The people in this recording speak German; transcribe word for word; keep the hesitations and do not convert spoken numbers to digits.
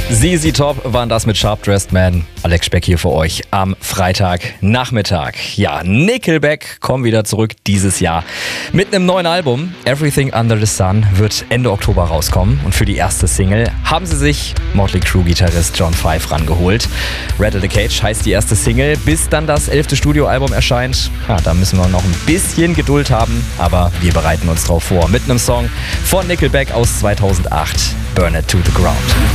Z Z Top waren das mit Sharp Dressed Man. Alex Speck hier für euch am Freitagnachmittag. Ja, Nickelback kommen wieder zurück dieses Jahr mit einem neuen Album. Everything Under the Sun wird Ende Oktober rauskommen. Und für die erste Single haben sie sich Motley Crue-Gitarrist John Five rangeholt. Rattle the Cage heißt die erste Single. Bis dann das elfte Studioalbum erscheint, ja, da müssen wir noch ein bisschen Geduld haben. Aber wir bereiten uns drauf vor mit einem Song von Nickelback aus zweitausendacht, Burn It to the Ground.